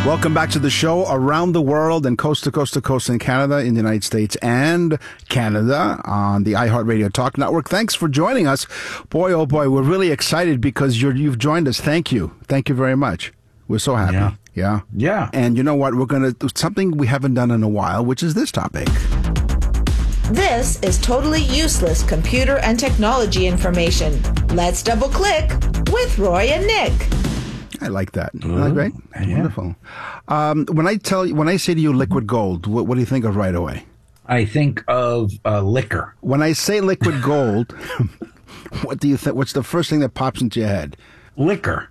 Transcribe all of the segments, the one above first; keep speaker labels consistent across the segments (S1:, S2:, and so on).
S1: Welcome back to the show around the world and coast to coast to coast in Canada, in the United States and Canada on the iHeartRadio Talk Network. Thanks for joining us. Boy, oh boy, we're really excited because you've joined us. Thank you. Thank you very much. We're so happy. Yeah. And you know what? We're going to do something we haven't done in a while, which is this topic.
S2: This is totally useless computer and technology information. Let's double click with Roy and Nick.
S1: I like that. Isn't that great? Yeah. Wonderful. When I say to you liquid gold, what do you think of right away?
S3: I think of liquor.
S1: When I say liquid gold, what do you think? What's the first thing that pops into your head?
S3: Liquor.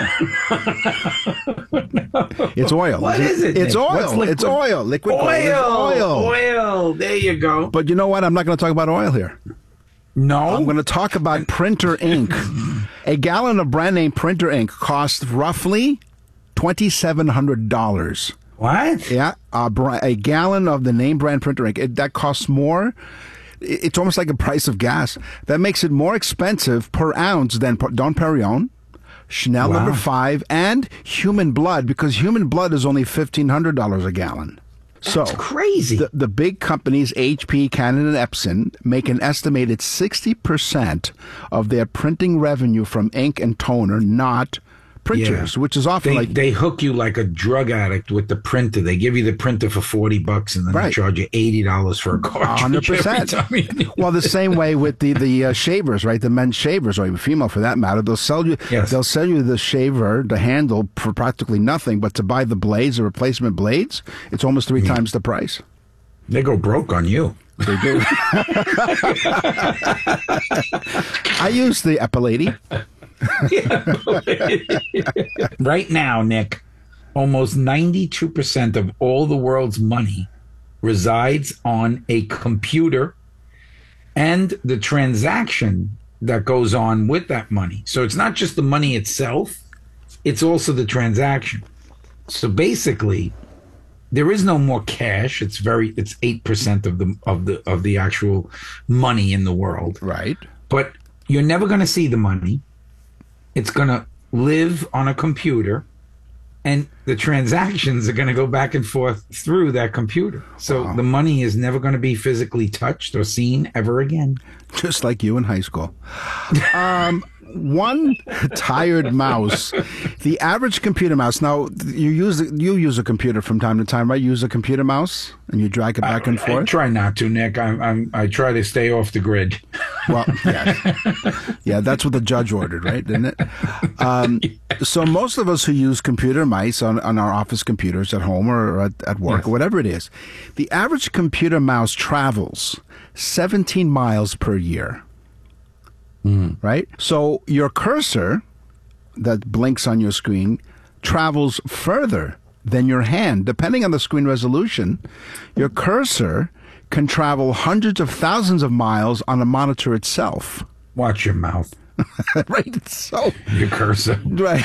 S1: It's oil.
S3: What is it?
S1: It's oil. It's oil. Liquid gold is oil.
S3: Oil. There you go.
S1: But you know what? I'm not going to talk about oil here.
S3: No.
S1: I'm going to talk about printer ink. A gallon of brand name printer ink costs roughly $2,700.
S3: What?
S1: Yeah. A gallon of the name brand printer ink. That costs more. It's almost like the price of gas. That makes it more expensive per ounce than Dom Perignon, Chanel No. 5, and human blood, because human blood is only $1,500 a gallon.
S3: That's crazy.
S1: The big companies, HP, Canon, and Epson, make an estimated 60% of their printing revenue from ink and toner, not printers, which is often
S3: they hook you like a drug addict with the printer. They give you the printer for $40 and then they charge you $80 for a cartridge.
S1: 100%. Well, the same way with the shavers, right? The men's shavers, or even female for that matter. They'll sell you the shaver, the handle, for practically nothing. But to buy the blades, the replacement blades, it's almost 3 times the price.
S3: They go broke on you.
S1: They do. I use the Epilady.
S3: Right now, Nick, almost 92% of all the world's money resides on a computer and the transaction that goes on with that money. So it's not just the money itself, it's also the transaction. So basically, there is no more cash. It's 8% of the actual money in the world.
S1: Right.
S3: But you're never going to see the money. It's going to live on a computer, and the transactions are going to go back and forth through that computer. So the money is never going to be physically touched or seen ever again.
S1: Just like you in high school. One tired mouse. The average computer mouse. Now, you use a computer from time to time, right? You use a computer mouse and you drag it back and forth.
S3: I try not to, Nick. I try to stay off the grid.
S1: Well, yeah, that's what the judge ordered, right? Didn't it? So most of us who use computer mice on our office computers at home or at work or whatever it is, the average computer mouse travels 17 miles per year. Right? So your cursor that blinks on your screen travels further than your hand. Depending on the screen resolution, your cursor can travel hundreds of thousands of miles on a monitor itself.
S3: Watch your mouth.
S1: Right? So
S3: your cursor.
S1: Right.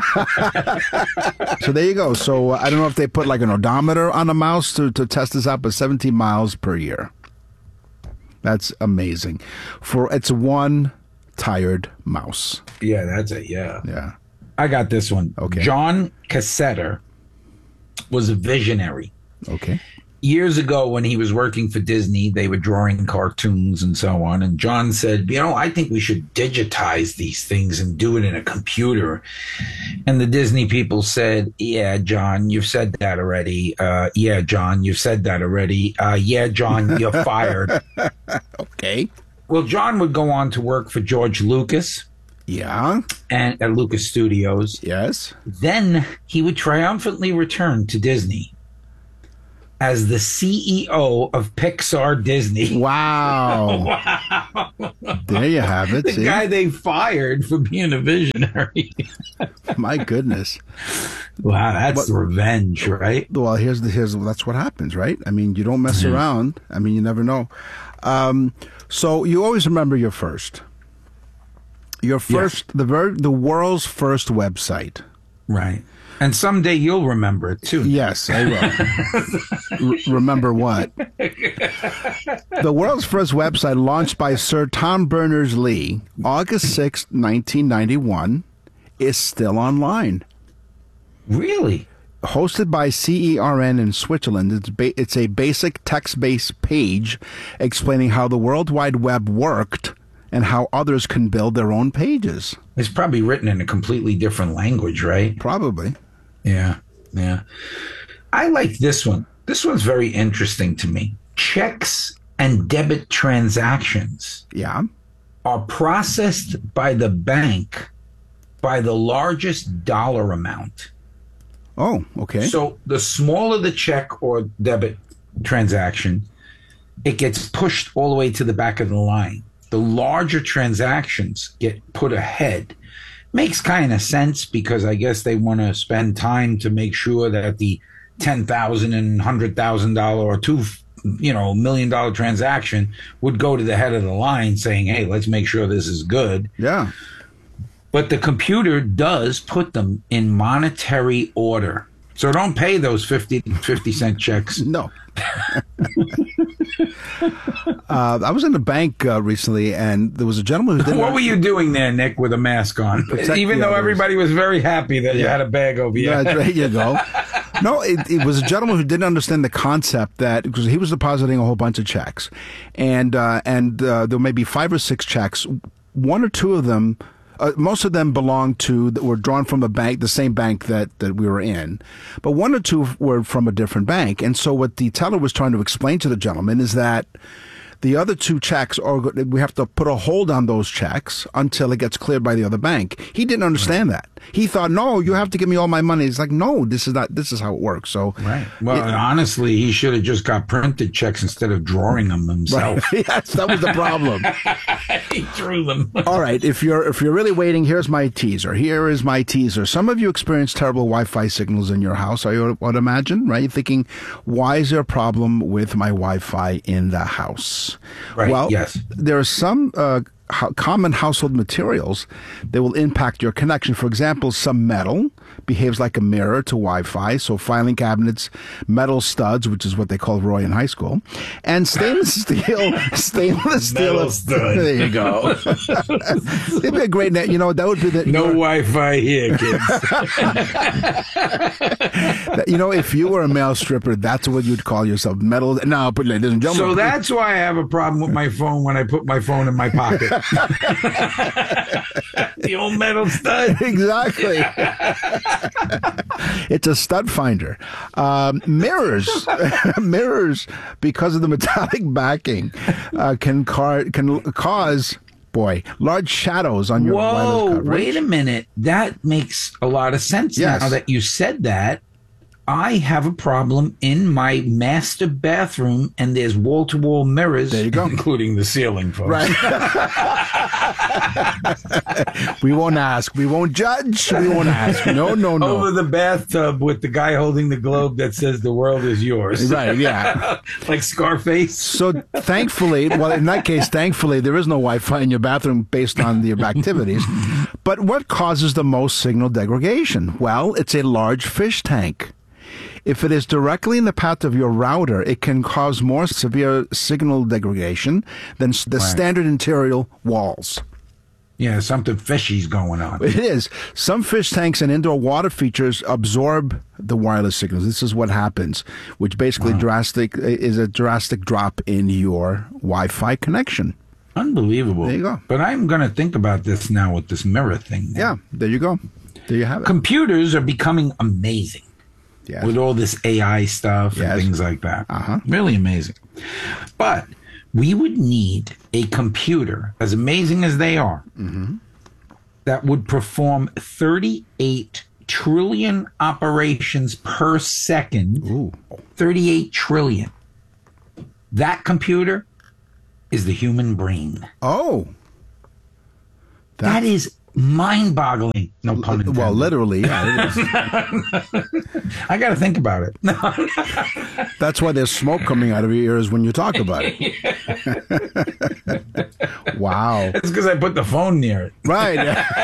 S1: So there you go. So I don't know if they put like an odometer on a mouse to test this out, but 17 miles per year. That's amazing. It's one tired mouse.
S3: Yeah, that's it. Yeah.
S1: Yeah.
S3: I got this one.
S1: Okay.
S3: John Cassetter was a visionary.
S1: Okay.
S3: Years ago, when he was working for Disney, they were drawing cartoons and so on. And John said, I think we should digitize these things and do it in a computer. And the Disney people said, yeah, John, you've said that already. Yeah, John, you've said that already. Yeah, John, you're fired.
S1: Okay.
S3: Well, John would go on to work for George Lucas.
S1: Yeah.
S3: And at Lucas Studios.
S1: Yes.
S3: Then he would triumphantly return to Disney as the CEO of Pixar Disney.
S1: Wow. Wow. There you have it.
S3: The guy they fired for being a visionary.
S1: My goodness.
S3: Wow, that's revenge, right?
S1: Well, here's that's what happens, right? I mean, you don't mess around. I mean, you never know. So you always remember your first. Your first, the world's first website.
S3: Right. And someday you'll remember it, too.
S1: Yes, I will. Remember what? The world's first website, launched by Sir Tom Berners-Lee, August 6, 1991, is still online.
S3: Really?
S1: hosted by CERN in Switzerland. It's a basic text-based page explaining how the World Wide Web worked and how others can build their own pages.
S3: It's probably written in a completely different language, right?
S1: Probably.
S3: Yeah. I like this one. This one's very interesting to me. Checks and debit transactions are processed by the bank by the largest dollar amount.
S1: Oh, okay.
S3: So the smaller the check or debit transaction, it gets pushed all the way to the back of the line. The larger transactions get put ahead. Makes kind of sense because I guess they want to spend time to make sure that the $10,000 and $100,000 or $2 million transaction would go to the head of the line saying, hey, let's make sure this is good.
S1: Yeah.
S3: But the computer does put them in monetary order. So don't pay those 50-cent checks.
S1: No. I was in a bank recently, and there was a gentleman who didn't...
S3: What were you doing there, Nick, with a mask on? Even though everybody was very happy that you had a bag over you.
S1: Yeah, there you go. No, it was a gentleman who didn't understand the concept that, because he was depositing a whole bunch of checks, and there may be 5 or 6 checks. One or two of them, most of them were drawn from a bank, the same bank that we were in, but 1 or 2 were from a different bank. And so what the teller was trying to explain to the gentleman is that the other 2 checks we have to put a hold on those checks until it gets cleared by the other bank. He didn't understand that. He thought, no, you have to give me all my money. It's like, no, this is how it works. So,
S3: right. Well, honestly, he should have just got printed checks instead of drawing them himself.
S1: Right. Yes, that was the problem.
S3: He drew them.
S1: All right. If you're really waiting, here's my teaser. Here is my teaser. Some of you experience terrible Wi-Fi signals in your house, I would imagine, right? You're thinking, why is there a problem with my Wi-Fi in the house?
S3: Right.
S1: Well,
S3: yes.
S1: There are some common household materials that will impact your connection. For example, some metal behaves like a mirror to Wi-Fi. So filing cabinets, metal studs, which is what they called Roy in high school, and stainless steel.
S3: Metal stud.
S1: There you go. It'd be a great net. That would be the
S3: no Wi-Fi here, kids.
S1: If you were a male stripper, that's what you'd call yourself. Metal. No, but ladies and gentlemen.
S3: So that's why I have a problem with my phone when I put my phone in my pocket. The old metal stud.
S1: Exactly. It's a stud finder. Mirrors, because of the metallic backing, can cause large shadows on your wireless coverage.
S3: Wait a minute. That makes a lot of sense now that you said that. I have a problem in my master bathroom, and there's wall-to-wall mirrors.
S1: There you go.
S3: Including the ceiling, folks.
S1: Right. We won't ask. We won't judge. We won't ask. No.
S3: Over the bathtub with the guy holding the globe that says the world is yours.
S1: Right, yeah.
S3: Like Scarface.
S1: So thankfully, in that case, there is no Wi-Fi in your bathroom based on your activities. But what causes the most signal degradation? Well, it's a large fish tank. If it is directly in the path of your router, it can cause more severe signal degradation than the standard interior walls.
S3: Yeah, something fishy's going on.
S1: It is. Some fish tanks and indoor water features absorb the wireless signals. This is what happens, which basically is a drastic drop in your Wi-Fi connection.
S3: Unbelievable.
S1: There you go.
S3: But I'm going to think about this now with this mirror thing.
S1: Yeah, there you go. There you have it.
S3: Computers are becoming amazing.
S1: Yes.
S3: With all this AI stuff and things like that. Really amazing. But we would need a computer, as amazing as they are, that would perform 38 trillion operations per second.
S1: Ooh.
S3: 38 trillion. That computer is the human brain.
S1: Oh.
S3: That is mind-boggling. No pun intended.
S1: Well, literally, yeah, it is.
S3: I got to think about it.
S1: That's why there's smoke coming out of your ears when you talk about it. Wow.
S3: It's because I put the phone near it.
S1: Right.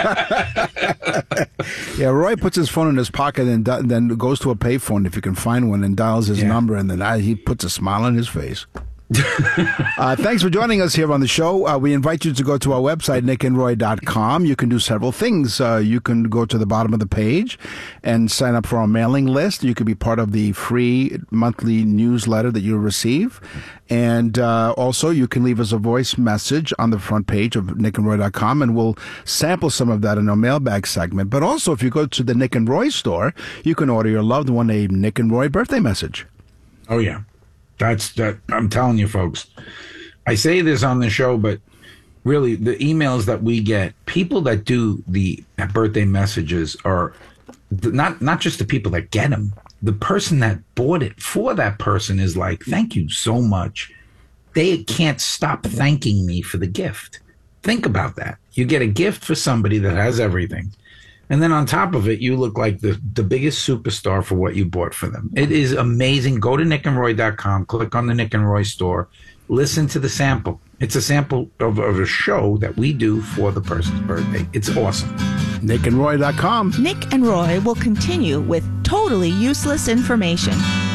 S1: Yeah, Roy puts his phone in his pocket and then goes to a payphone if you can find one and dials his number, and then he puts a smile on his face. Thanks for joining us here on the show. We invite you to go to our website, nickandroy.com. You can do several things. You can go to the bottom of the page and sign up for our mailing list. You can be part of the free monthly newsletter that you'll receive. And also, you can leave us a voice message on the front page of nickandroy.com, and we'll sample some of that in our mailbag segment. But also, if you go to the Nick and Roy store, you can order your loved one a Nick and Roy birthday message.
S3: Oh, yeah. That's that. I'm telling you, folks. I say this on the show, but really, the emails that we get, people that do the birthday messages are not just the people that get them. The person that bought it for that person is like, thank you so much. They can't stop thanking me for the gift. Think about that. You get a gift for somebody that has everything. And then on top of it, you look like the biggest superstar for what you bought for them. It is amazing. Go to nickandroy.com, click on the Nick and Roy store, listen to the sample. It's a sample of a show that we do for the person's birthday. It's awesome.
S1: nickandroy.com.
S2: Nick and Roy will continue with totally useless information.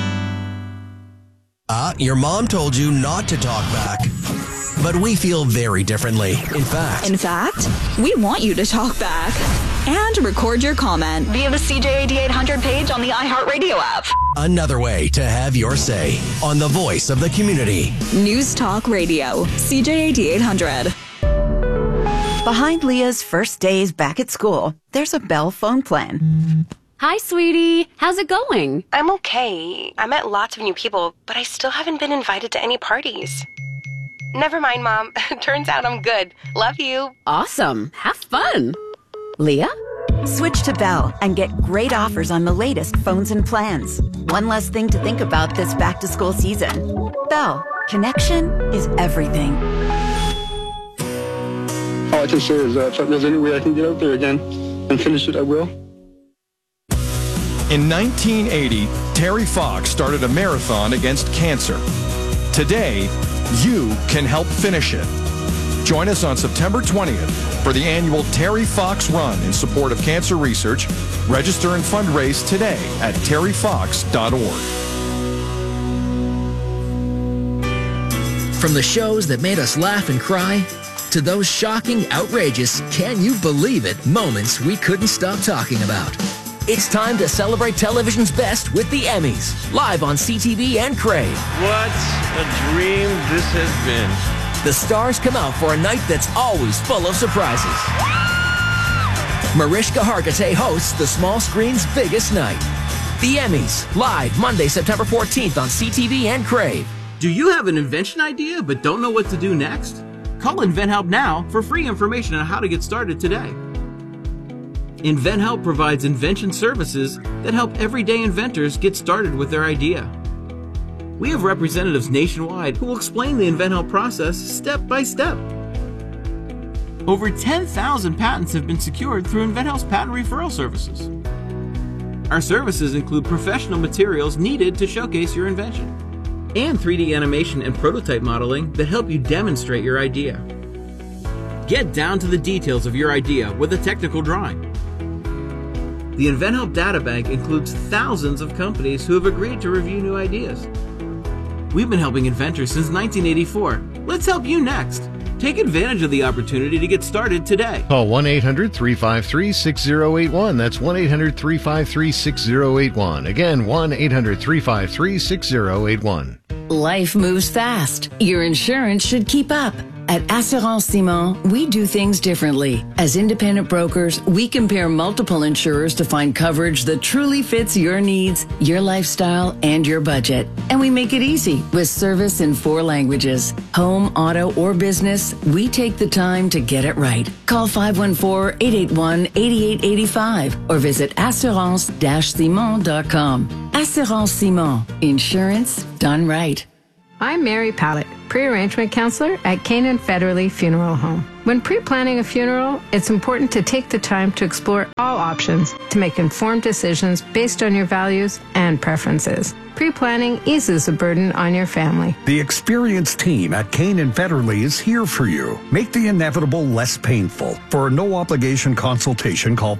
S4: Your mom told you not to talk back. But we feel very differently. In fact,
S5: we want you to talk back and record your comment via the CJAD 800 page on the iHeartRadio app.
S4: Another way to have your say on the voice of the community.
S5: News Talk Radio, CJAD 800.
S6: Behind Leah's first days back at school, there's a Bell phone plan.
S7: Hi, sweetie. How's it going?
S8: I'm okay. I met lots of new people, but I still haven't been invited to any parties. Never mind, Mom. Turns out I'm good. Love you.
S7: Awesome. Have fun. Leah?
S6: Switch to Bell and get great offers on the latest phones and plans. One less thing to think about this back-to-school season. Bell. Connection is everything.
S9: All I can say is if there's any way I can get out there again and finish it, I will.
S10: In 1980, Terry Fox started a marathon against cancer. Today, you can help finish it. Join us on September 20th for the annual Terry Fox Run in support of cancer research. Register and fundraise today at terryfox.org.
S11: From the shows that made us laugh and cry to those shocking, outrageous, can you believe it moments we couldn't stop talking about. It's time to celebrate television's best with the Emmys, live on CTV and Crave.
S12: What a dream this has been.
S11: The stars come out for a night that's always full of surprises. Mariska Hargitay hosts the small screen's biggest night. The Emmys, live Monday, September 14th on CTV and Crave.
S13: Do you have an invention idea but don't know what to do next? Call InventHelp now for free information on how to get started today. InventHelp provides invention services that help everyday inventors get started with their idea. We have representatives nationwide who will explain the InventHelp process step by step. Over 10,000 patents have been secured through InventHelp's patent referral services. Our services include professional materials needed to showcase your invention, and 3D animation and prototype modeling that help you demonstrate your idea. Get down to the details of your idea with a technical drawing. The InventHelp Databank includes thousands of companies who have agreed to review new ideas. We've been helping inventors since 1984. Let's help you next. Take advantage of the opportunity to get started today.
S14: Call 1-800-353-6081. That's 1-800-353-6081. Again, 1-800-353-6081.
S15: Life moves fast. Your insurance should keep up. At Assurance Simon, we do things differently. As independent brokers, we compare multiple insurers to find coverage that truly fits your needs, your lifestyle, and your budget. And we make it easy with service in 4 languages. Home, auto, or business, we take the time to get it right. Call 514-881-8885 or visit assurance-simon.com. Assurance Simon. Insurance done right.
S16: I'm Mary Pallett, pre-arrangement counselor at Canaan Federally Funeral Home. When pre-planning a funeral, it's important to take the time to explore all options to make informed decisions based on your values and preferences. Pre-planning eases the burden on your family.
S17: The experienced team at Canaan Federally is here for you. Make the inevitable less painful. For a no-obligation consultation, call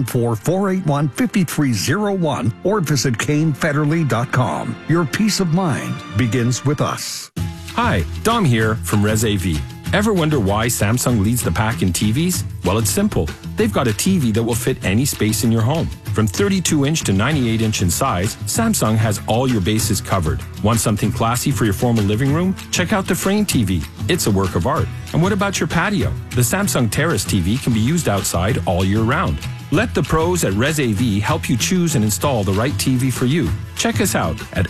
S17: 514-481-5301 or visit canefederally.com. Your peace of mind begins with us.
S14: Hi, Dom here from Res AV. Ever wonder why Samsung leads the pack in TVs? Well, it's simple. They've got a TV that will fit any space in your home. From 32-inch to 98-inch in size, Samsung has all your bases covered. Want something classy for your formal living room? Check out the Frame TV. It's a work of art. And what about your patio? The Samsung Terrace TV can be used outside all year round. Let the pros at Res AV help you choose and install the right TV for you. Check us out at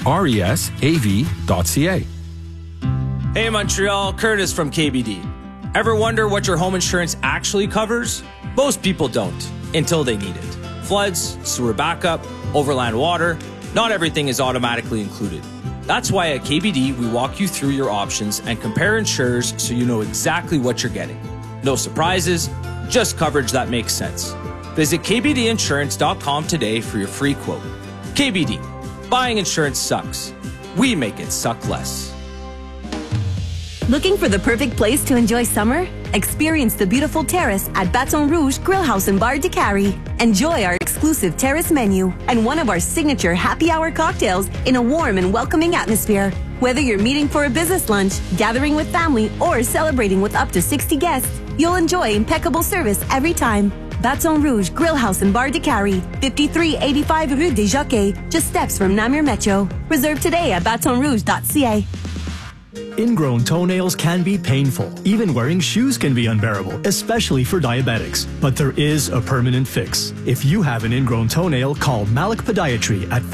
S14: resav.ca.
S18: Hey Montreal, Curtis from KBD. Ever wonder what your home insurance actually covers? Most people don't, until they need it. Floods, sewer backup, overland water, not everything is automatically included. That's why at KBD we walk you through your options and compare insurers so you know exactly what you're getting. No surprises, just coverage that makes sense. Visit kbdinsurance.com today for your free quote. KBD, buying insurance sucks. We make it suck less.
S19: Looking for the perfect place to enjoy summer? Experience the beautiful terrace at Baton Rouge Grill House and Bar de Cary. Enjoy our exclusive terrace menu and one of our signature happy hour cocktails in a warm and welcoming atmosphere. Whether you're meeting for a business lunch, gathering with family, or celebrating with up to 60 guests, you'll enjoy impeccable service every time. Baton Rouge Grill House and Bar de Cary, 5385 Rue des Jockeys, just steps from Namur Metro. Reserve today at batonrouge.ca.
S20: Ingrown toenails can be painful. Even wearing shoes can be unbearable, especially for diabetics. But there is a permanent fix. If you have an ingrown toenail, call Malik Podiatry at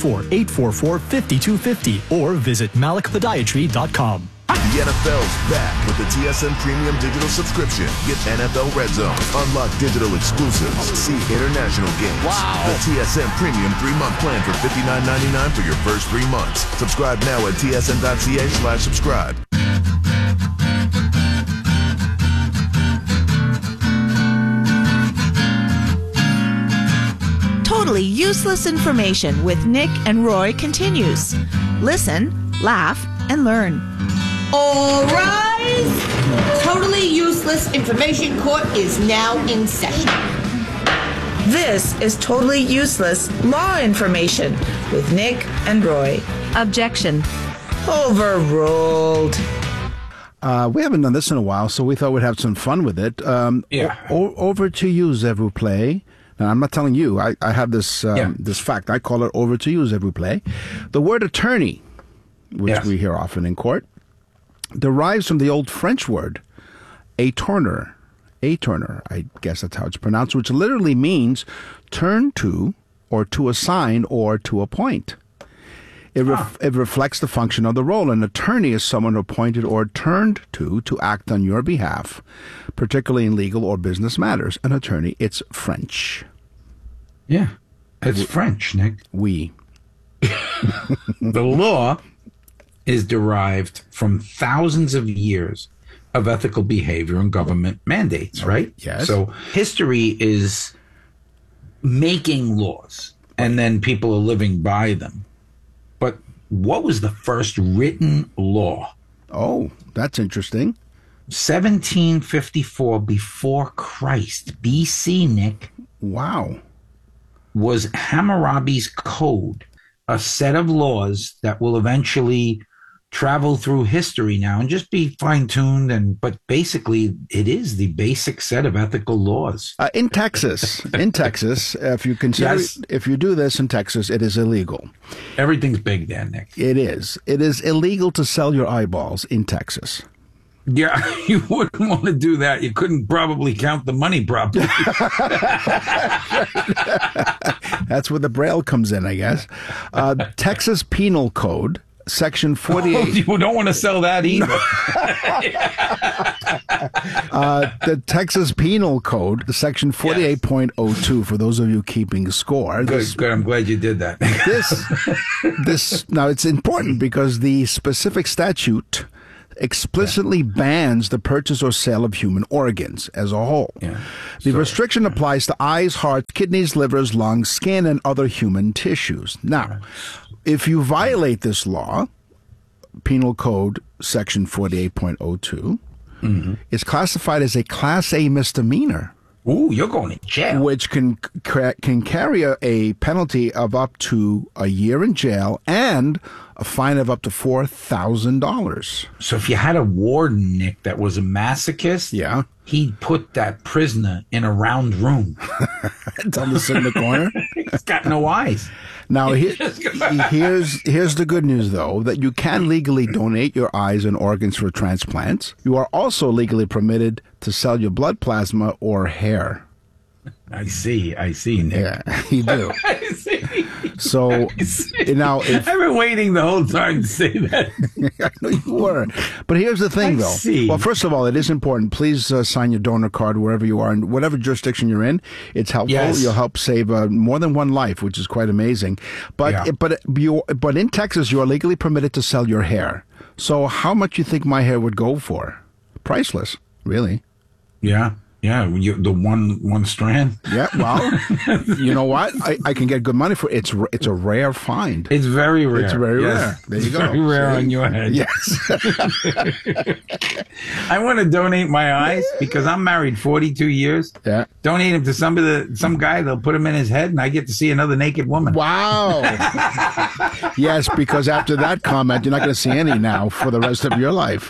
S20: 514-844-5250 or visit malikpodiatry.com.
S21: The NFL's back with the TSN Premium Digital Subscription. Get NFL Red Zone, unlock digital exclusives, see international games. Wow! The TSN Premium 3-month plan for $59.99 for your first 3 months. Subscribe now at tsn.ca/subscribe.
S2: Totally Useless Information with Nick and Roy continues. Listen, laugh, and learn.
S22: All rise! Totally Useless Information Court is now in session.
S2: This is Totally Useless Law Information with Nick and Roy. Objection. Overruled.
S1: We haven't done this in a while, so we thought we'd have some fun with it. Over to you, Zevuplay. Now, I'm not telling you. I have this this fact. I call it over to you, Zevuplay. The word attorney, which we hear often in court, derives from the old French word étourneur, I guess that's how it's pronounced, which literally means turn to, or to assign, or to appoint. It reflects the function of the role. An attorney is someone appointed or turned to act on your behalf, particularly in legal or business matters. An attorney, it's French.
S3: Yeah, it's French, Nick.
S1: Oui.
S3: The law is derived from thousands of years of ethical behavior and government mandates, right?
S1: Yes.
S3: So history is making laws, and then people are living by them. But what was the first written law?
S1: Oh, that's interesting.
S3: 1754 before Christ, BC, Nick.
S1: Wow.
S3: Was Hammurabi's Code, a set of laws that will eventually travel through history now and just be fine-tuned, but basically it is the basic set of ethical laws.
S1: In Texas, if you consider, if you do this in Texas, it is illegal.
S3: Everything's big there, Nick.
S1: It is. It is illegal to sell your eyeballs in Texas.
S3: Yeah, you wouldn't want to do that. You couldn't probably count the money properly.
S1: That's where the Braille comes in, I guess. Texas Penal Code, Section 48.
S3: Oh, you don't want to sell that either.
S1: The Texas Penal Code, Section 48.02, for those of you keeping score.
S3: Good. I'm glad you did that.
S1: This now, it's important because the specific statute explicitly bans the purchase or sale of human organs as a whole. The restriction applies to eyes, heart, kidneys, livers, lungs, skin, and other human tissues. Now, if you violate this law, Penal Code Section 48.02, it's classified as a Class A misdemeanor
S3: Ooh, you're going to jail.
S1: Which can carry a penalty of up to a year in jail and a fine of up to $4,000.
S3: So if you had a warden, Nick, that was a masochist,
S1: yeah,
S3: he'd put that prisoner in a round room.
S1: Tell him to sit in the corner.
S3: He's got no eyes.
S1: Now, here's the good news, though, that you can legally donate your eyes and organs for transplants. You are also legally permitted to sell your blood plasma or hair.
S3: I see, Nick.
S1: Yeah, you do.
S3: I see.
S1: So, now,
S3: I've been waiting the whole time to say that.
S1: I know you were. But here's the thing, though.
S3: See.
S1: Well, first of all, it is important. Please sign your donor card wherever you are, in whatever jurisdiction you're in. It's helpful.
S3: Yes.
S1: You'll help save more than one life, which is quite amazing. But but in Texas, you are legally permitted to sell your hair. So how much you think my hair would go for? Priceless, really.
S3: Yeah. Yeah, the one strand.
S1: Yeah, well, you know what? I can get good money for it. It's a rare find.
S3: It's very rare.
S1: It's very rare. There you go.
S3: Very rare on your head.
S1: Yes.
S3: I want to donate my eyes because I'm married 42 years.
S1: Yeah.
S3: Donate them to some guy. They'll put them in his head, and I get to see another naked woman.
S1: Wow. Yes, because after that comment, you're not going to see any now for the rest of your life.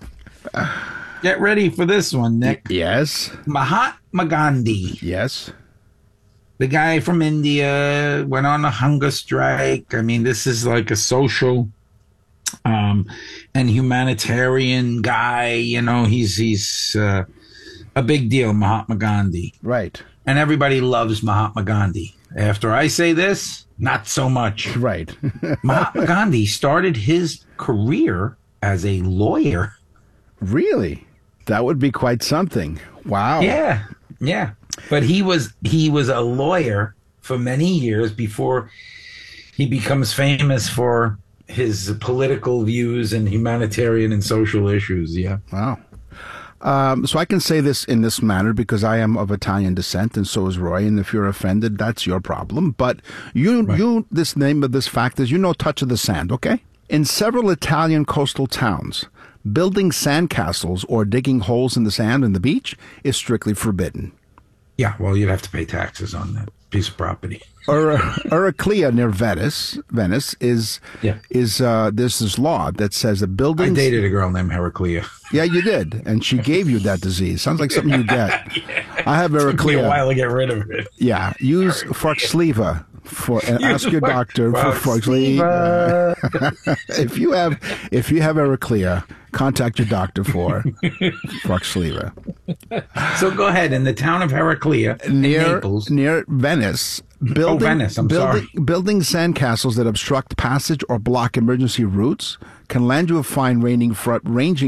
S3: Get ready for this one, Nick.
S1: Yes.
S3: Mahatma Gandhi.
S1: Yes.
S3: The guy from India went on a hunger strike. I mean, this is like a social and humanitarian guy. You know, he's a big deal, Mahatma Gandhi.
S1: Right.
S3: And everybody loves Mahatma Gandhi. After I say this, not so much.
S1: Right.
S3: Mahatma Gandhi started his career as a lawyer.
S1: Really? That would be quite something. Wow.
S3: Yeah. But he was a lawyer for many years before he becomes famous for his political views and humanitarian and social issues. Yeah.
S1: Wow. So I can say this in this manner because I am of Italian descent, and so is Roy. And if you're offended, that's your problem. But this name of this fact is, touch of the sand. Okay. In several Italian coastal towns, building sandcastles or digging holes in the sand in the beach is strictly forbidden.
S3: Yeah, well, you'd have to pay taxes on that piece of property.
S1: Heraclea near Venice is there's this law that says that buildings...
S3: I dated a girl named Heraclea.
S1: Yeah, you did, and she gave you that disease. Sounds like something you get. Yeah. I have Heraclea.
S3: It took me a while to get rid of it.
S1: Yeah, use Forxleva. Ask your doctor for Forxleva. If you have Heraclea, contact your doctor for Forxleva.
S3: So go ahead. In the town of Heraclea, Naples,
S1: near Venice, building sandcastles that obstruct passage or block emergency routes can land you a fine ranging from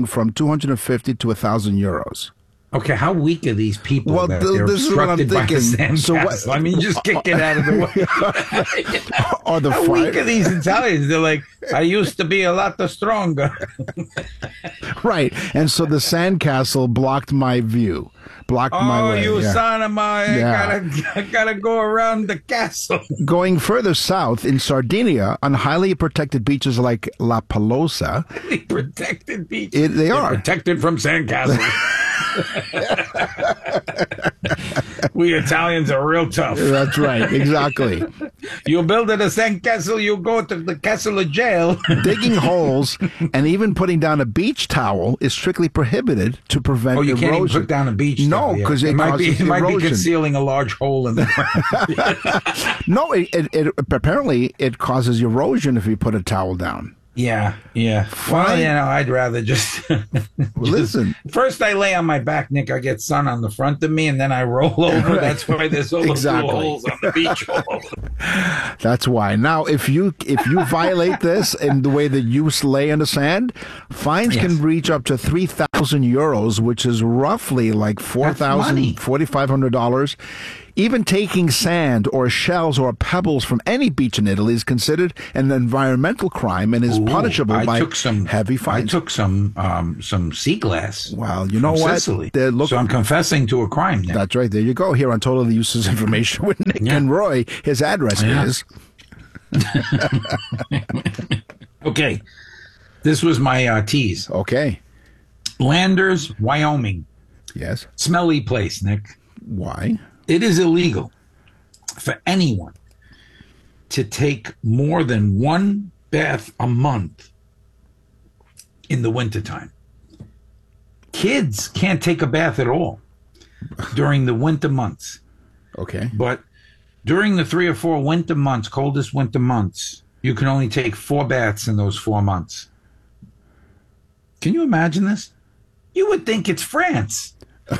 S1: 250 to 1,000 euros.
S3: Okay, how weak are these people?
S1: Well,
S3: that they're
S1: this is what I'm thinking.
S3: So what? I mean, just kick it out of the way. How weak are these Italians? They're like, I used to be a lot stronger.
S1: Right, and so the sandcastle blocked my view. My way.
S3: You son of my! I gotta go around the castle.
S1: Going further south in Sardinia, on highly protected beaches like La Palosa,
S3: protected beaches.
S1: They're
S3: protected from sandcastles. We Italians are real tough.
S1: That's right, exactly.
S3: You build a sandcastle, you go to the castle of jail.
S1: Digging holes and even putting down a beach towel is strictly prohibited to prevent erosion.
S3: You can't even put down a beach towel.
S1: No, because it might be
S3: concealing a large hole in the ground.
S1: No, it apparently it causes erosion if you put a towel down.
S3: Yeah. Well, I'd rather just
S1: listen.
S3: First, I lay on my back, Nick. I get sun on the front of me, and then I roll over. Right. That's why there's all those little holes on the beach hole.
S1: That's why. Now, if you violate this in the way that you lay in the sand, fines can reach up to 3,000 euros, which is roughly like $4,500. Even taking sand or shells or pebbles from any beach in Italy is considered an environmental crime and is punishable by heavy fines.
S3: I took some sea glass.
S1: Well, you know what?
S3: Sicily. So I'm confessing to a crime now.
S1: That's right. There you go. Here on Totally Useless Information with Nick and Roy. His address is.
S3: Okay. This was my tease.
S1: Okay.
S3: Landers, Wyoming.
S1: Yes.
S3: Smelly place, Nick.
S1: Why?
S3: It is illegal for anyone to take more than one bath a month in the wintertime. Kids can't take a bath at all during the winter months.
S1: Okay.
S3: But during the 3 or 4 winter months, coldest winter months, you can only take 4 baths in those 4 months. Can you imagine this? You would think it's France.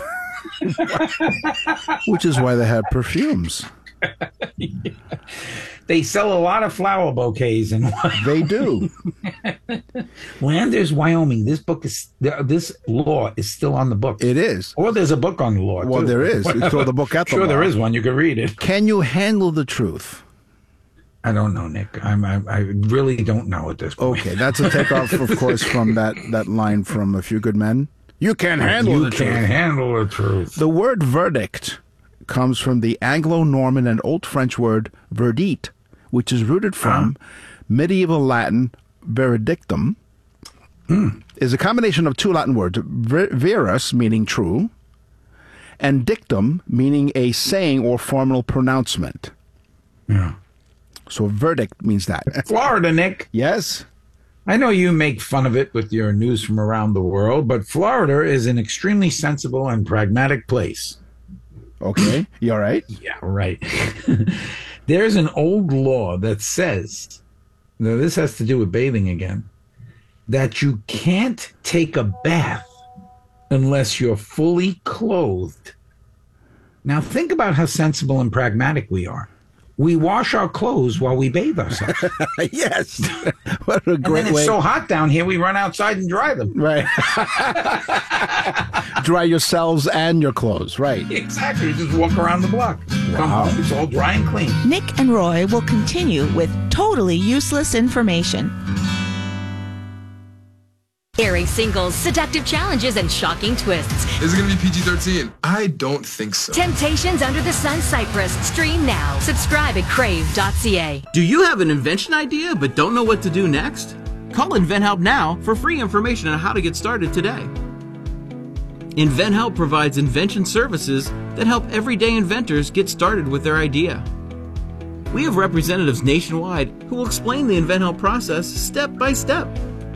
S1: Which is why they have perfumes.
S3: Yeah. They sell a lot of flower bouquets in
S1: They do.
S3: Landers, Wyoming. This law is still on the book.
S1: It is.
S3: Or there's a book on the law.
S1: Well,
S3: too.
S1: there is. You throw the book at the
S3: Sure,
S1: law.
S3: there is one. You can read it.
S1: Can you handle the truth?
S3: I don't know, Nick. I really don't know at this point.
S1: Okay, that's a takeoff, of course, from that line from A Few Good Men. You can't handle the truth.
S3: You can't handle the truth.
S1: The word verdict comes from the Anglo-Norman and Old French word verdict, which is rooted from medieval Latin veredictum, is a combination of 2 Latin words, verus, meaning true, and dictum, meaning a saying or formal pronouncement.
S3: Yeah.
S1: So verdict means that.
S3: Florida, Nick.
S1: Yes?
S3: I know you make fun of it with your news from around the world, but Florida is an extremely sensible and pragmatic place.
S1: Okay. You all right?
S3: Yeah, right. There's an old law that says, now this has to do with bathing again, that you can't take a bath unless you're fully clothed. Now think about how sensible and pragmatic we are. We wash our clothes while we bathe ourselves.
S1: Yes. What a great
S3: and then it's
S1: way.
S3: so hot down here, we run outside and dry them.
S1: Right. Dry yourselves and your clothes, right.
S3: Exactly. You just walk around the block. Come home, it's all dry and clean.
S2: Nick and Roy will continue with totally useless information.
S4: Airing singles, seductive challenges, and shocking twists.
S5: Is it going to be PG-13? I don't think so.
S4: Temptations Under the Sun Cyprus. Stream now. Subscribe at crave.ca.
S13: Do you have an invention idea but don't know what to do next? Call InventHelp now for free information on how to get started today. InventHelp provides invention services that help everyday inventors get started with their idea. We have representatives nationwide who will explain the InventHelp process step by step.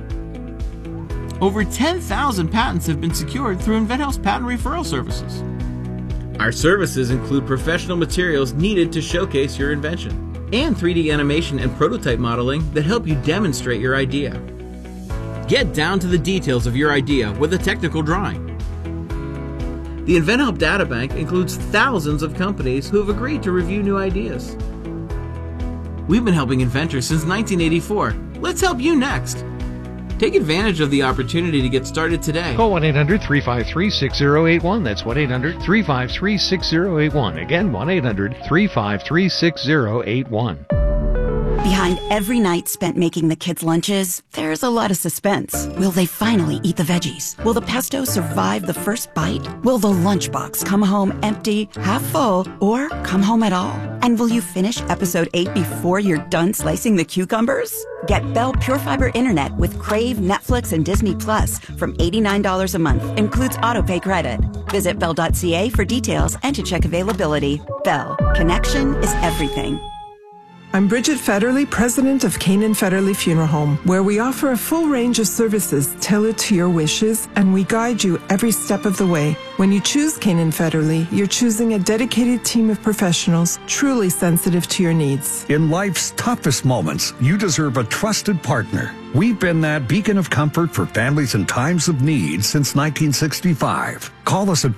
S13: Over 10,000 patents have been secured through InventHelp's patent referral services. Our services include professional materials needed to showcase your invention, and 3D animation and prototype modeling that help you demonstrate your idea. Get down to the details of your idea with a technical drawing. The InventHelp Databank includes thousands of companies who have agreed to review new ideas. We've been helping inventors since 1984. Let's help you next. Take advantage of the opportunity to get started today.
S23: Call 1-800-353-6081. That's 1-800-353-6081. Again, 1-800-353-6081.
S6: Behind every night spent making the kids' lunches, there's a lot of suspense. Will they finally eat the veggies? Will the pesto survive the first bite? Will the lunchbox come home empty, half full, or come home at all? And will you finish episode 8 before you're done slicing the cucumbers? Get Bell Pure Fiber Internet with Crave, Netflix, and Disney Plus from $89 a month. Includes autopay credit. Visit Bell.ca for details and to check availability. Bell. Connection is everything.
S24: I'm Bridget Federley, president of Canaan Federley Funeral Home, where we offer a full range of services tailored to your wishes, and we guide you every step of the way. When you choose Canaan Federley, you're choosing a dedicated team of professionals truly sensitive to your needs.
S17: In life's toughest moments, you deserve a trusted partner. We've been that beacon of comfort for families in times of need since 1965. Call us at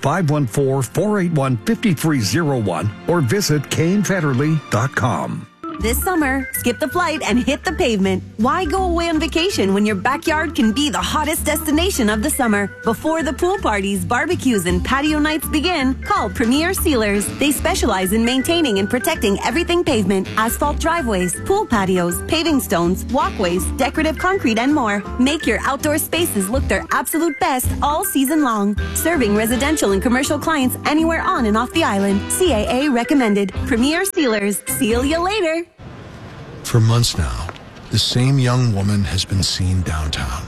S17: 514-481-5301 or visit CainFederley.com.
S19: This summer, skip the flight and hit the pavement. Why go away on vacation when your backyard can be the hottest destination of the summer? Before the pool parties, barbecues, and patio nights begin, call Premier Sealers. They specialize in maintaining and protecting everything pavement, asphalt driveways, pool patios, paving stones, walkways, decorative concrete, and more. Make your outdoor spaces look their absolute best all season long. Serving residential and commercial clients anywhere on and off the island. CAA recommended. Premier Sealers. Seal you later.
S25: For months now, the same young woman has been seen downtown.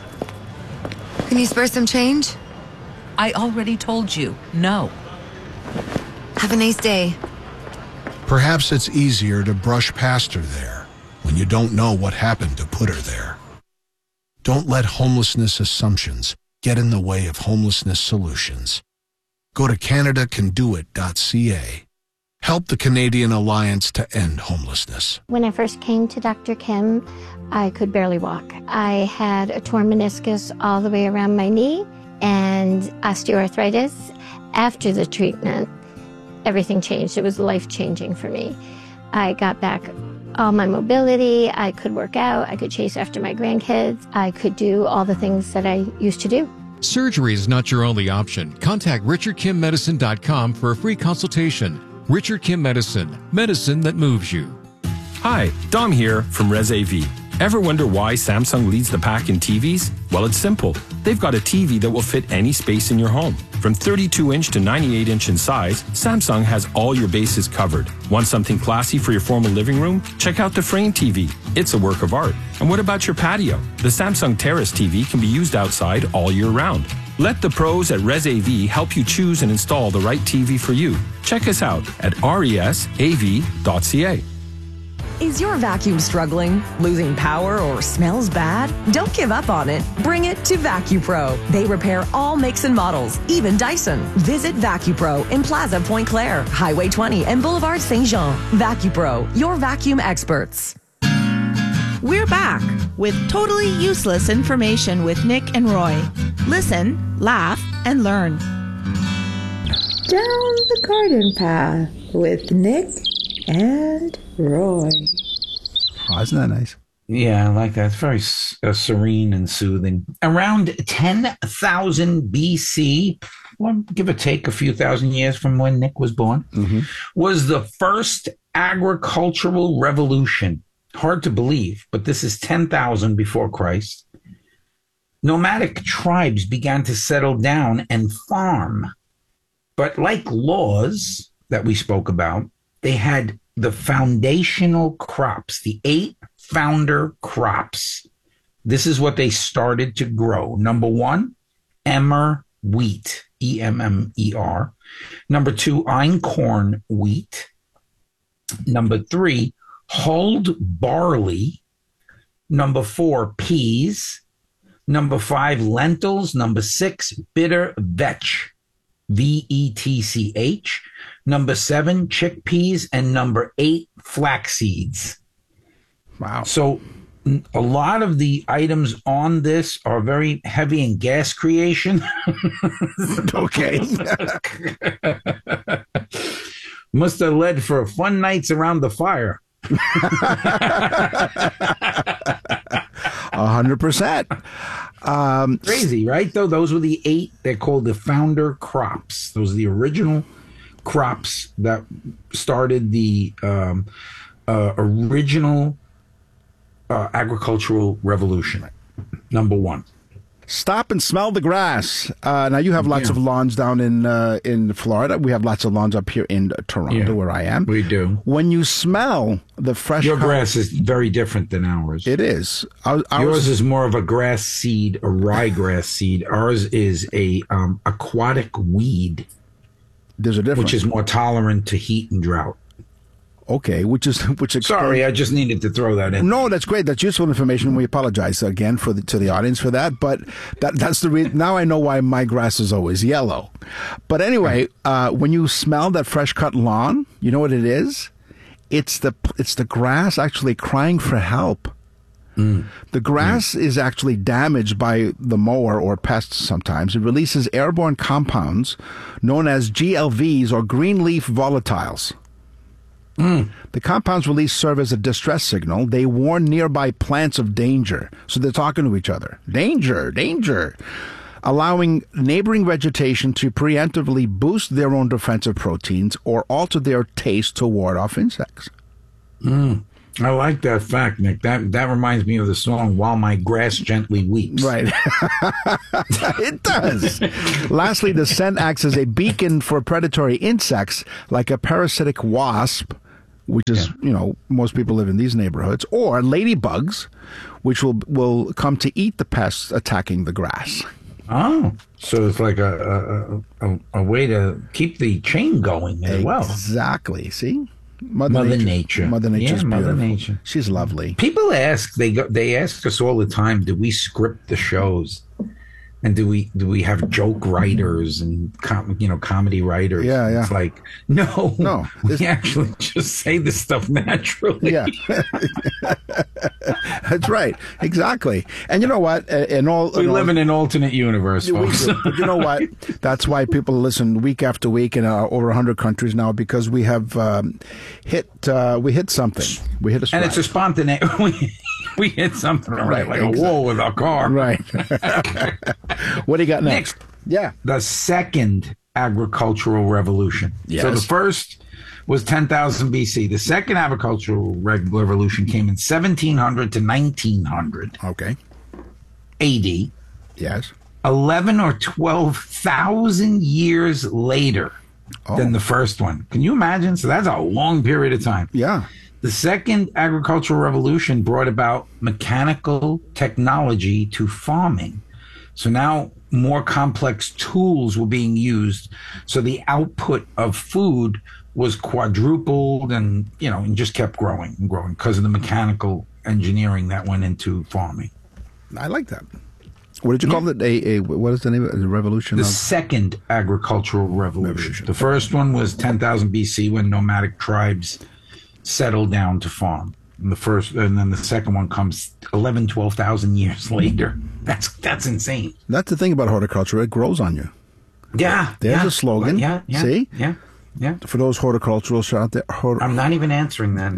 S26: Can you spare some change? I already told you, no.
S7: Have a nice day.
S25: Perhaps it's easier to brush past her there when you don't know what happened to put her there. Don't let homelessness assumptions get in the way of homelessness solutions. Go to CanadaCanDoIt.ca. Help the Canadian Alliance to End Homelessness.
S8: When I first came to Dr. Kim, I could barely walk. I had a torn meniscus all the way around my knee and osteoarthritis. After the treatment, everything changed. It was life-changing for me. I got back all my mobility. I could work out. I could chase after my grandkids. I could do all the things that I used to do.
S9: Surgery is not your only option. Contact RichardKimMedicine.com for a free consultation. Richard Kim Medicine, medicine that moves you.
S14: Hi, Dom here from ResAV. Ever wonder why Samsung leads the pack in TVs? Well, it's simple. They've got a TV that will fit any space in your home. From 32-inch to 98-inch in size, Samsung has all your bases covered. Want something classy for your formal living room? Check out the Frame TV. It's a work of art. And what about your patio? The Samsung Terrace TV can be used outside all year round. Let the pros at ResAV help you choose and install the right TV for you. Check us out at resav.ca.
S10: Is your vacuum struggling, losing power, or smells bad? Don't give up on it. Bring it to VacuPro. They repair all makes and models, even Dyson. Visit VacuPro in Plaza Point Claire, Highway 20, and Boulevard Saint Jean. VacuPro, your vacuum experts.
S2: We're back with totally useless information with Nick and Roy. Listen, laugh, and learn.
S23: Down the garden path with Nick and Roy.
S1: Oh, isn't that nice?
S3: Yeah, I like that. It's very serene and soothing. Around 10,000 BC, well, give or take a few thousand years from when Nick was born, was the first agricultural revolution. Hard to believe, but this is 10,000 before Christ. Nomadic tribes began to settle down and farm. But like laws that we spoke about, they had the foundational crops, the 8 founder crops. This is what they started to grow. Number 1, emmer wheat, E-M-M-E-R. Number 2, einkorn wheat. Number 3, hulled barley. Number 4, peas. Number 5, lentils. Number 6, bitter vetch, V-E-T-C-H. Number 7, chickpeas. And number 8, flax seeds.
S1: Wow.
S3: So a lot of the items on this are very heavy in gas creation.
S1: Okay.
S3: Must have led for fun nights around the fire.
S1: 100%.
S3: Crazy, right? Though those were the 8. They're called the founder crops. Those are the original crops that started the original agricultural revolution. Number 1.
S1: Stop and smell the grass. Now, you have lots of lawns down in Florida. We have lots of lawns up here in Toronto, where I am.
S3: We do.
S1: When you smell the fresh...
S3: Your grass is very different than ours.
S1: It is.
S3: Yours is more of a grass seed, a ryegrass seed. Ours is a aquatic weed.
S1: There's a difference.
S3: Which is more tolerant to heat and drought.
S1: Okay, which explains...
S3: Sorry, I just needed to throw that in.
S1: No, that's great. That's useful information. We apologize again to the audience for that. But that's the reason. Now I know why my grass is always yellow. But anyway, when you smell that fresh cut lawn, you know what it is? It's the grass actually crying for help. The grass is actually damaged by the mower or pests sometimes. It releases airborne compounds known as GLVs or green leaf volatiles. The compounds released serve as a distress signal. They warn nearby plants of danger. So they're talking to each other. Danger, danger. Allowing neighboring vegetation to preemptively boost their own defensive proteins or alter their taste to ward off insects.
S3: I like that fact, Nick. That reminds me of the song "While My Grass Gently Weeps."
S1: Right. It does. Lastly, the scent acts as a beacon for predatory insects like a parasitic wasp, which is, most people live in these neighborhoods, or ladybugs, which will come to eat the pests attacking the grass.
S3: Oh, so it's like a way to keep the chain going as well.
S1: Exactly. See?
S3: Mother Nature.
S1: Mother Nature's
S3: Mother
S1: beautiful.
S3: Nature.
S1: She's lovely.
S3: People ask, they ask us all the time, do we script the shows? And do we have joke writers and comedy writers?
S1: Yeah.
S3: It's like no. We actually just say this stuff naturally.
S1: Yeah, that's right. Exactly. And you know what? We
S3: live in an alternate universe, folks.
S1: But you know what? That's why people listen week after week in over 100 countries now, because we have hit something. We hit a stride.
S3: And it's a spontaneous. We hit something right, like exactly. A wall with our car.
S1: Right. What do you got next?
S3: Yeah. The second agricultural revolution.
S1: Yes.
S3: So the first was 10,000 BC. The second agricultural revolution came in 1700 to 1900.
S1: Okay.
S3: AD.
S1: Yes.
S3: 11 or 12,000 years later than the first one. Can you imagine? So that's a long period of time.
S1: Yeah.
S3: The second agricultural revolution brought about mechanical technology to farming. So now more complex tools were being used. So the output of food was quadrupled and just kept growing and growing because of the mechanical engineering that went into farming.
S1: I like that. What did you call it? What is the name of the revolution?
S3: The second agricultural revolution. The first one was 10,000 BC when nomadic tribes settled down to farm. And then the second one comes 11, 12,000 years later. That's insane.
S1: That's the thing about horticulture. It grows on you.
S3: Yeah.
S1: There's a slogan.
S3: Yeah.
S1: See?
S3: Yeah.
S1: For those horticulturalists out there.
S3: I'm not even answering that.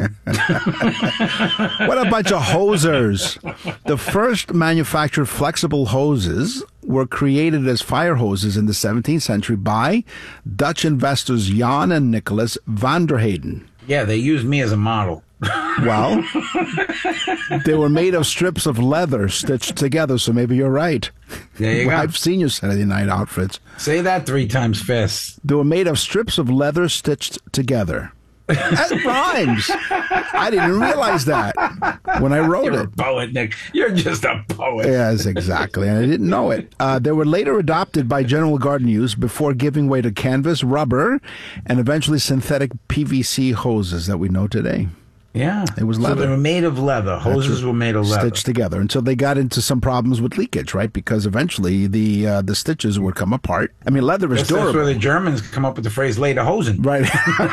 S1: What a bunch of hosers. The first manufactured flexible hoses were created as fire hoses in the 17th century by Dutch investors Jan and Nicholas van der Heyden.
S3: Yeah, they used me as a model.
S1: Well, they were made of strips of leather stitched together, so maybe you're right.
S3: There you go.
S1: I've seen your Saturday night outfits.
S3: Say that 3 times fast.
S1: They were made of strips of leather stitched together. That rhymes. I didn't realize that when I wrote
S3: You're
S1: it.
S3: a poet, Nick. You're just a poet.
S1: Yes, exactly. And I didn't know it. They were later adopted by general garden use before giving way to canvas, rubber, and eventually synthetic PVC hoses that we know today.
S3: Yeah.
S1: It was leather.
S3: So they were made of leather. Hoses were made of leather.
S1: Stitched together until they got into some problems with leakage, right? Because eventually the stitches would come apart. I mean, leather is durable.
S3: That's where the Germans come up with the phrase lederhosen.
S1: Right.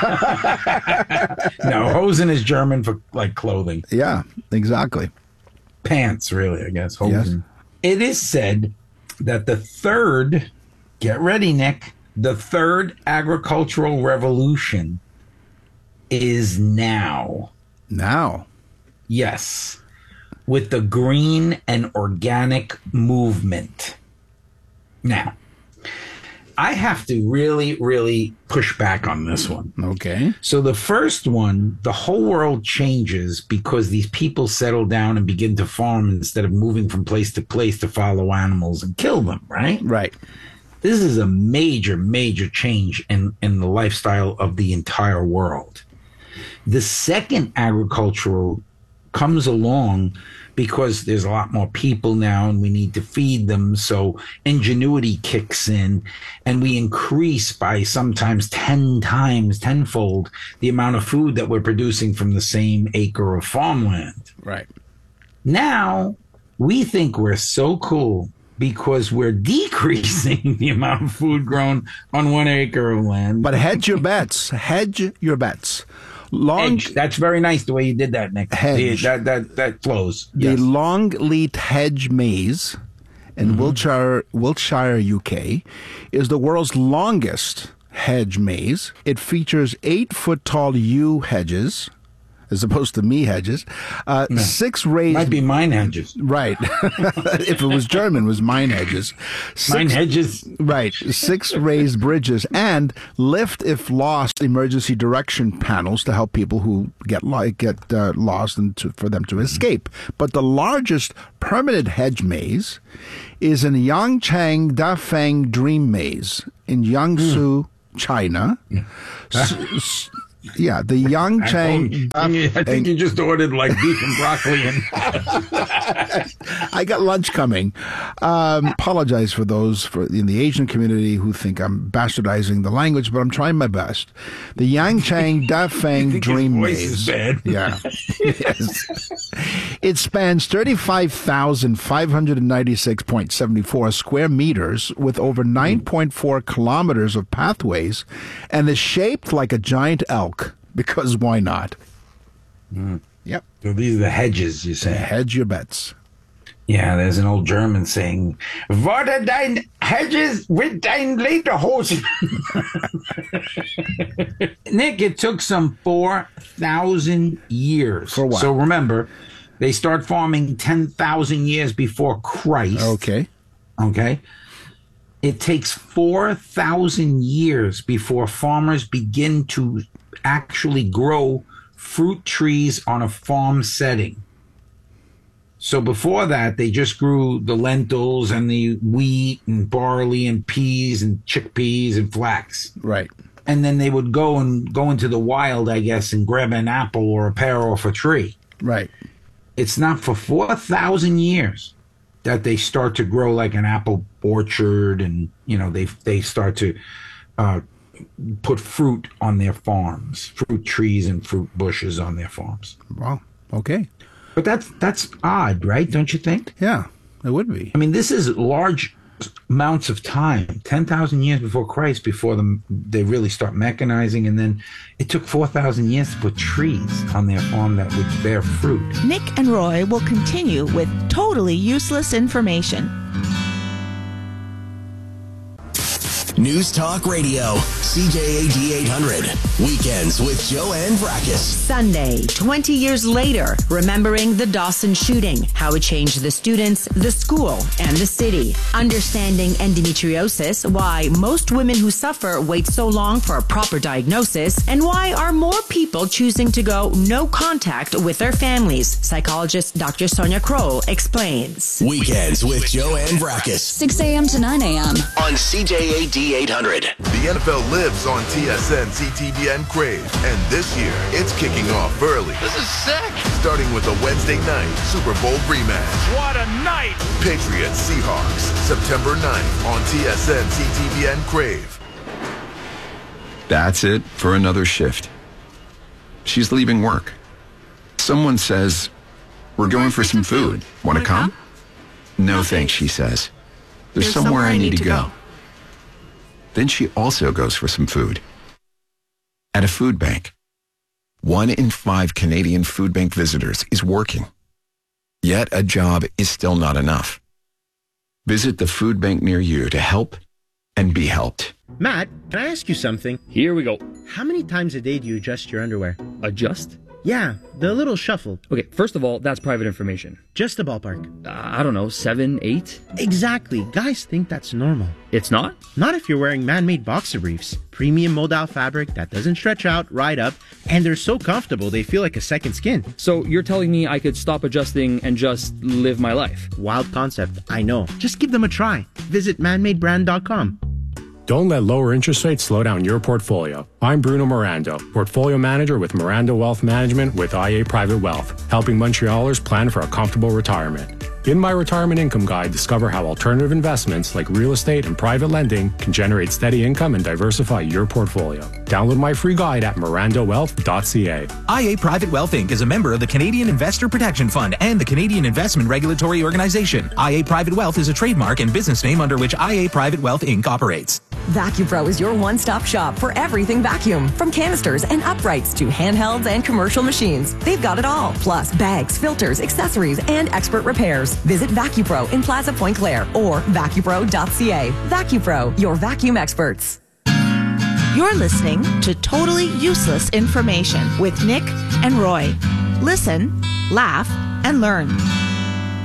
S3: No, hosen is German for like clothing.
S1: Yeah, exactly.
S3: Pants, really, I guess. Hosen. Yes. It is said that the third, get ready, Nick, the third agricultural revolution is now.
S1: Now?
S3: Yes. With the green and organic movement. Now, I have to really, really push back on this one.
S1: Okay.
S3: So the first one, the whole world changes because these people settle down and begin to farm instead of moving from place to place to follow animals and kill them, right?
S1: Right.
S3: This is a major, major change in the lifestyle of the entire world. The second agricultural comes along because there's a lot more people now and we need to feed them. So ingenuity kicks in and we increase by sometimes 10 times, tenfold the amount of food that we're producing from the same acre of farmland.
S1: Right.
S3: Now we think we're so cool because we're decreasing the amount of food grown on 1 acre of land.
S1: But hedge your bets. Hedge your bets.
S3: Hedge. That's very nice the way you did that, Nick.
S1: Hedge.
S3: That flows.
S1: The
S3: Yes.
S1: long-leaf hedge maize in Wiltshire, UK, is the world's longest hedge maize. It features 8-foot-tall yew hedges, as opposed to me hedges. 6 raised...
S3: Might be mine hedges.
S1: Right. If it was German, it was mine hedges.
S3: Mine hedges.
S1: Right. 6 raised bridges and lift if lost emergency direction panels to help people who get lost and for them to escape. But the largest permanent hedge maze is in Yangchang Dafeng Dream Maze in Jiangsu, China. Yeah, the Yangchang.
S3: I think you just ordered like beef and broccoli. And
S1: I I got lunch coming. Apologize for those in the Asian community who think I'm bastardizing the language, but I'm trying my best. The Yangchang Da Feng Dream Maze. Yeah. Yes. It spans 35,596.74 square meters with over 9.4 kilometers of pathways and is shaped like a giant elk, because why not? Yep.
S3: So these are the hedges, you say?
S1: Hedge your bets.
S3: Yeah, there's an old German saying, "Water dein hedges with dein Lederhosen." Nick, it took some 4,000 years.
S1: For what?
S3: So remember, they start farming 10,000 years before Christ.
S1: Okay.
S3: It takes 4,000 years before farmers begin to actually grow fruit trees on a farm setting. So before that, they just grew the lentils and the wheat and barley and peas and chickpeas and flax.
S1: Right.
S3: And then they would go into the wild, I guess, and grab an apple or a pear off a tree.
S1: Right.
S3: It's not for 4,000 years that they start to grow like an apple orchard, and they start to put fruit on their farms, fruit trees and fruit bushes on their farms.
S1: Wow. Okay.
S3: But that's odd, right? Don't you think?
S1: Yeah, it would be.
S3: I mean, this is large amounts of time, 10,000 years before Christ, before they really start mechanizing, and then it took 4,000 years to put trees on their farm that would bear fruit.
S2: Nick and Roy will continue with totally useless information.
S7: News Talk Radio, CJAD 800. Weekends with Joanne Brakis.
S11: Sunday, 20 years later, remembering the Dawson shooting, how it changed the students, the school, and the city. Understanding endometriosis, why most women who suffer wait so long for a proper diagnosis, and why are more people choosing to go no contact with their families. Psychologist Dr. Sonia Kroll explains.
S7: Weekends with Joanne Brakis.
S12: 6 a.m. to 9 a.m.
S7: on CJAD 800.
S21: The NFL lives on TSN, CTVN Crave, and this year it's kicking off early.
S15: This is sick.
S21: Starting with a Wednesday night Super Bowl rematch.
S15: What a night!
S21: Patriots Seahawks, September 9th on TSN, CTVN Crave.
S16: That's it for another shift. She's leaving work. Someone says, "We're going for some food. Want to come?" No thanks, she says. There's somewhere I need to go. Then she also goes for some food. At a food bank. 1 in 5 Canadian food bank visitors is working. Yet a job is still not enough. Visit the food bank near you to help and be helped.
S26: Matt, can I ask you something?
S27: Here we go.
S26: How many times a day do you adjust your underwear?
S27: Adjust?
S26: Yeah, the little shuffle.
S27: Okay, first of all, that's private information.
S26: Just a ballpark.
S27: I don't know, 7, 8?
S26: Exactly. Guys think that's normal.
S27: It's not?
S26: Not if you're wearing man-made boxer briefs. Premium modal fabric that doesn't stretch out, ride up, and they're so comfortable they feel like a second skin.
S27: So you're telling me I could stop adjusting and just live my life?
S26: Wild concept, I know. Just give them a try. Visit manmadebrand.com.
S28: Don't let lower interest rates slow down your portfolio. I'm Bruno Mirando, Portfolio Manager with Mirando Wealth Management with IA Private Wealth, helping Montrealers plan for a comfortable retirement. In my Retirement Income Guide, discover how alternative investments like real estate and private lending can generate steady income and diversify your portfolio. Download my free guide at mirandowealth.ca.
S29: IA Private Wealth Inc. is a member of the Canadian Investor Protection Fund and the Canadian Investment Regulatory Organization. IA Private Wealth is a trademark and business name under which IA Private Wealth Inc. operates.
S10: VacuPro is your one-stop shop for everything vacuum. From canisters and uprights to handhelds and commercial machines. They've got it all. Plus bags, filters, accessories, and expert repairs. Visit VacuPro in Plaza Point Claire or vacupro.ca. VacuPro, your vacuum experts.
S2: You're listening to Totally Useless Information with Nick and Roy. Listen, laugh, and learn.